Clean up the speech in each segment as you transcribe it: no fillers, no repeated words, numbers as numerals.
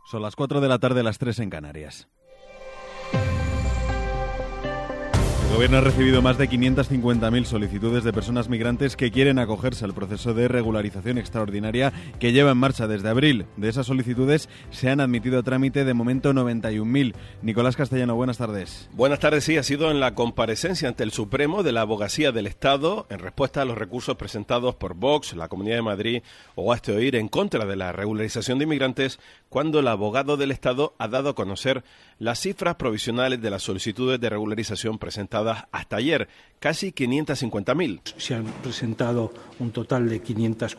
Son las 4 de la tarde, las 3 en Canarias. El Gobierno ha recibido más de 550.000 solicitudes de personas migrantes que quieren acogerse al proceso de regularización extraordinaria que lleva en marcha desde abril. De esas solicitudes se han admitido a trámite de momento 91.000. Nicolás Castellano, buenas tardes. Buenas tardes, sí, ha sido en la comparecencia ante el Supremo de la Abogacía del Estado en respuesta a los recursos presentados por Vox, la Comunidad de Madrid o Hazte Oír en contra de la regularización de inmigrantes, cuando el abogado del Estado ha dado a conocer las cifras provisionales de las solicitudes de regularización presentadas hasta ayer, casi 550.000. Se han presentado un total de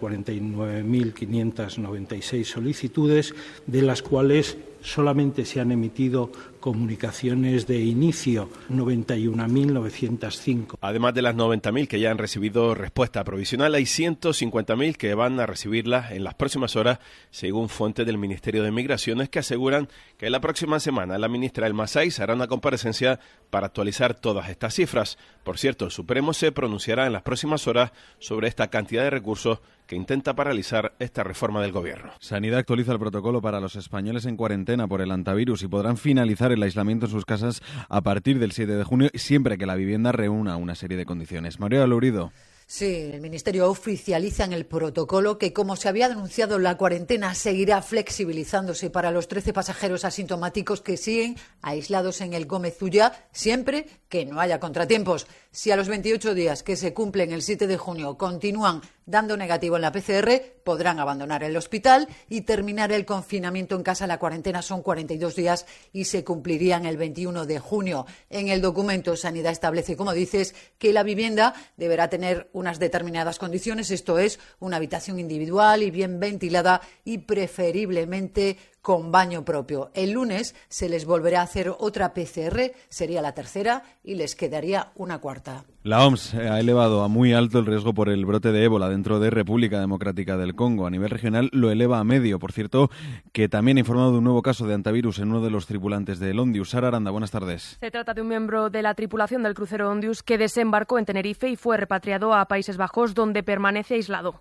549.596 solicitudes, de las cuales solamente se han emitido comunicaciones de inicio, 91.905. Además de las 90.000 que ya han recibido respuesta provisional, hay 150.000 que van a recibirla en las próximas horas, según fuentes del Ministerio de Migraciones, que aseguran que la próxima semana la ministra Elma Sáiz hará una comparecencia para actualizar todas estas cifras. Por cierto, el Supremo se pronunciará en las próximas horas sobre esta cantidad de recursos que intenta paralizar esta reforma del Gobierno. Sanidad actualiza el protocolo para los españoles en cuarentena por el hantavirus y podrán finalizar el aislamiento en sus casas a partir del 7 de junio, siempre que la vivienda reúna una serie de condiciones. María Lourido. Sí, el Ministerio oficializa en el protocolo que, como se había denunciado, la cuarentena seguirá flexibilizándose para los 13 pasajeros asintomáticos que siguen aislados en el Gómez Ulla, siempre que no haya contratiempos. Si a los 28 días que se cumplen el 7 de junio continúan dando negativo en la PCR, podrán abandonar el hospital y terminar el confinamiento en casa. La cuarentena son 42 días y se cumplirían el 21 de junio. En el documento, Sanidad establece, como dices, que la vivienda deberá tener unas determinadas condiciones, esto es, una habitación individual y bien ventilada y preferiblemente con baño propio. El lunes se les volverá a hacer otra PCR, sería la tercera, y les quedaría una cuarta. La OMS ha elevado a muy alto el riesgo por el brote de ébola dentro de República Democrática del Congo. A nivel regional lo eleva a medio. Por cierto, que también ha informado de un nuevo caso de hantavirus en uno de los tripulantes del Ondius. Sara Aranda, buenas tardes. Se trata de un miembro de la tripulación del crucero Ondius que desembarcó en Tenerife y fue repatriado a Países Bajos, donde permanece aislado.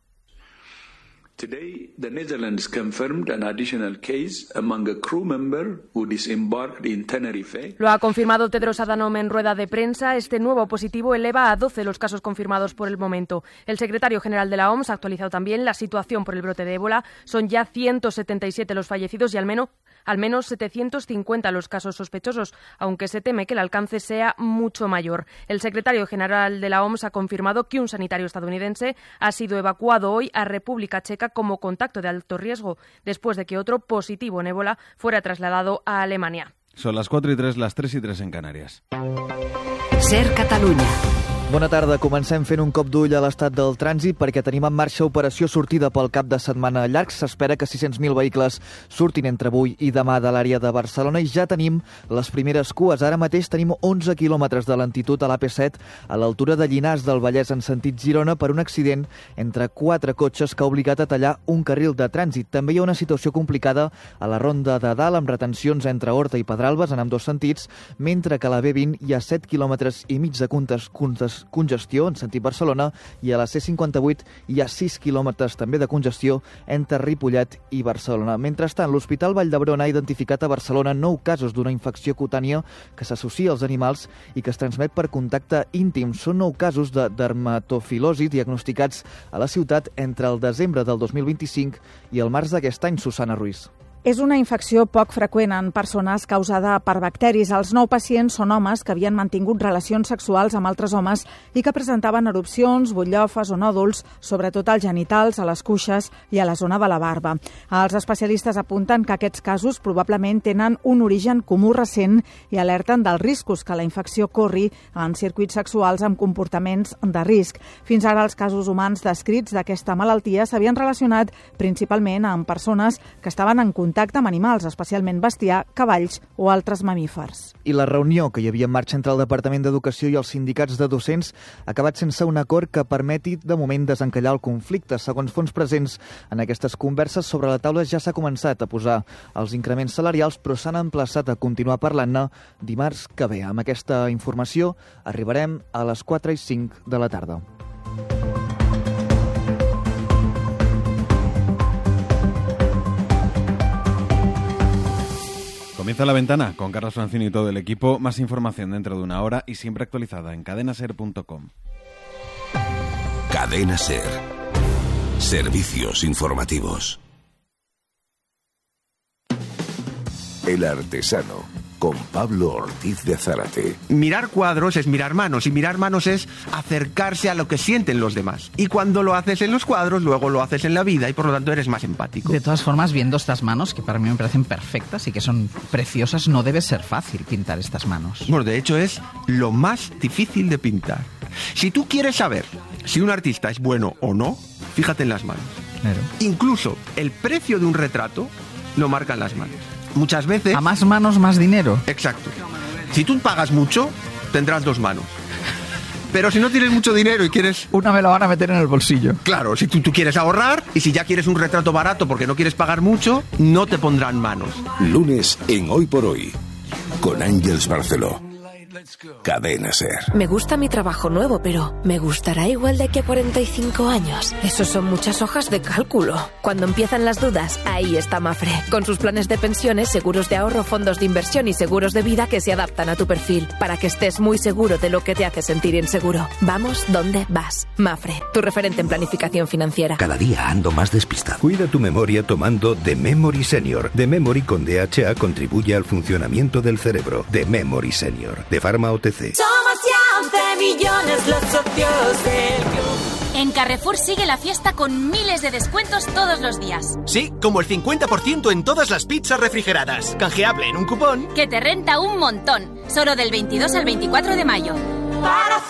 Today, the Netherlands confirmed an additional case among a crew member who disembarked in Tenerife. Lo ha confirmado Tedros Adhanom en rueda de prensa. Este nuevo positivo eleva a 12 los casos confirmados por el momento. El secretario general de la OMS ha actualizado también la situación por el brote de ébola. Son ya 177 los fallecidos y al menos 750 los casos sospechosos, aunque se teme que el alcance sea mucho mayor. El secretario general de la OMS ha confirmado que un sanitario estadounidense ha sido evacuado hoy a República Checa como contacto de alto riesgo, después de que otro positivo en ébola fuera trasladado a Alemania. Son las 4:03, las 3:03 en Canàries. SER Catalunya. Bona tarda. Comencem fent un cop d'ull a l'estat del trànsit perquè tenim en marxa operació sortida pel cap de setmana llarg. S'espera que 600.000 vehicles surtin entre avui i demà de l'àrea de Barcelona i ja tenim les primeres cues. Ara mateix tenim 11 quilòmetres de lentitud a l'AP7 a l'altura de Llinars del Vallès en sentit Girona per un accident entre 4 cotxes que ha obligat a tallar un carril de trànsit. També hi ha una situació complicada a la Ronda de Dalt amb retencions entre Horta i Pedralbes en ambdós sentits, mentre que a la B20 hi ha 7 quilòmetres i mig de congestió en sentit Barcelona i a la C58 hi ha 6 quilòmetres també de congestió entre Ripollet i Barcelona. Mentrestant, l'Hospital Vall d'Hebron ha identificat a Barcelona 9 casos d'una infecció cutània que s'associa als animals i que es transmet per contacte íntim. Són 9 casos de dermatofilosi diagnosticats a la ciutat entre el desembre del 2025 i el març d'aquest any. Susana Ruiz. És una infecció poc freqüent en persones causada per bacteris. Els 9 pacients són homes que havien mantingut relacions sexuals amb altres homes i que presentaven erupcions, butllofes o nòduls, sobretot als genitals, a les cuixes i a la zona de la barba. Els especialistes apunten que aquests casos probablement tenen un origen comú recent i alerten dels riscos que la infecció corri en circuits sexuals amb comportaments de risc. Fins ara els casos humans descrits d'aquesta malaltia s'havien relacionat principalment amb persones que estaven en contacte amb animals, especialment bestiar, cavalls o altres mamífers. I la reunió que hi havia en marxa entre el Departament d'Educació i els sindicats de docents ha acabat sense un acord que permeti de moment desencallar el conflicte. Segons fons presents en aquestes converses, sobre la taula ja s'ha començat a posar els increments salarials, però s'han emplaçat a continuar parlant-ne dimarts que ve. Amb aquesta informació arribarem a les 4:05 de la tarda. Comienza La Ventana con Carlos Francini y todo el equipo. Más información dentro de una hora y siempre actualizada en cadenaser.com. Cadena Ser. Servicios informativos. El Artesano, con Pablo Ortiz de Zárate. Mirar cuadros es mirar manos, y mirar manos es acercarse a lo que sienten los demás. Y cuando lo haces en los cuadros, luego lo haces en la vida, y por lo tanto eres más empático. De todas formas, viendo estas manos, que para mí me parecen perfectas y que son preciosas, no debe ser fácil pintar estas manos. Bueno, de hecho es lo más difícil de pintar. Si tú quieres saber si un artista es bueno o no, fíjate en las manos. Claro. Incluso el precio de un retrato lo marcan las manos. Muchas veces... A más manos, más dinero. Exacto. Si tú pagas mucho, tendrás 2 manos. Pero si no tienes mucho dinero y quieres... Una me la van a meter en el bolsillo. Claro, si tú quieres ahorrar, y si ya quieres un retrato barato porque no quieres pagar mucho, no te pondrán manos. Lunes en Hoy por Hoy, con Ángeles Barceló. Cadena Ser. Me gusta mi trabajo nuevo, pero ¿me gustará igual de aquí a 45 años? Esos son muchas hojas de cálculo. Cuando empiezan las dudas, ahí está Mafre, con sus planes de pensiones, seguros de ahorro, fondos de inversión y seguros de vida que se adaptan a tu perfil, para que estés muy seguro de lo que te hace sentir inseguro. Vamos donde vas. Mafre, tu referente en planificación financiera. Cada día ando más despistado. Cuida tu memoria tomando The Memory Senior. The Memory con DHA contribuye al funcionamiento del cerebro. The Memory Senior, de Pharma OTC. Somos ya 11 millones los socios del club. En Carrefour sigue la fiesta con miles de descuentos todos los días. Sí, como el 50% en todas las pizzas refrigeradas. Canjeable en un cupón que te renta un montón. Solo del 22 al 24 de mayo. Para